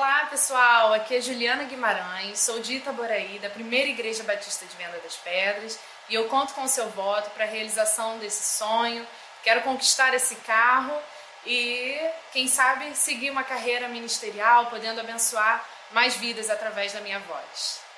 Olá pessoal, aqui é Juliana Guimarães, sou de Itaboraí, da Primeira Igreja Batista de Venda das Pedras, e eu conto com o seu voto para a realização desse sonho. Quero conquistar esse carro e, quem sabe, seguir uma carreira ministerial, podendo abençoar mais vidas através da minha voz.